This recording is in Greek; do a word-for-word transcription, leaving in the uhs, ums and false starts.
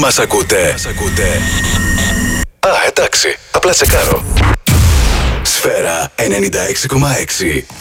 Μας ακούτε? Μας ακούτε? Α, εντάξει. Απλά τσεκάρω. Σφαίρα ενενήντα έξι κόμμα έξι.